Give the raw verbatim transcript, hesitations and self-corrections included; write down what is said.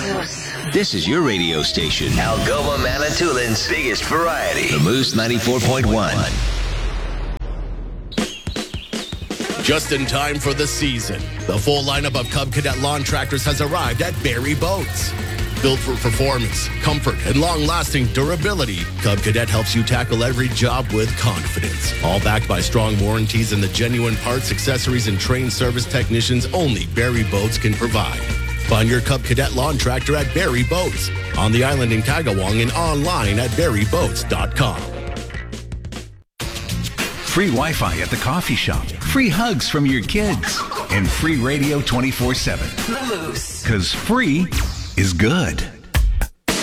This is your radio station. Algoma Manitoulин's biggest variety. The Moose ninety-four point one. Just in time for the season, the full lineup of Cub Cadet lawn tractors has arrived at Barrie Boats. Built for performance, comfort, and long-lasting durability, Cub Cadet helps you tackle every job with confidence. All backed by strong warranties and the genuine parts, accessories, and trained service technicians only Barrie Boats can provide. Find your Cub Cadet lawn tractor at Barrie Boats, on the island in Kagawang and online at barrie boats dot com. Free Wi-Fi at the coffee shop, free hugs from your kids, and free radio twenty-four seven. The Moose. Because free is good.